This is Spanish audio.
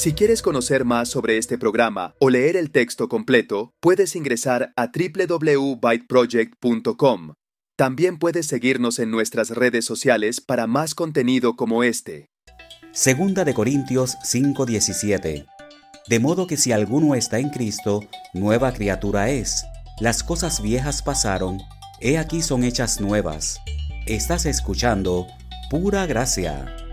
Si quieres conocer más sobre este programa o leer el texto completo, puedes ingresar a www.byteproject.com. También puedes seguirnos en nuestras redes sociales para más contenido como este. Segunda de Corintios 5:17. De modo que si alguno está en Cristo, nueva criatura es. Las cosas viejas pasaron, he aquí son hechas nuevas. Estás escuchando Pura Gracia.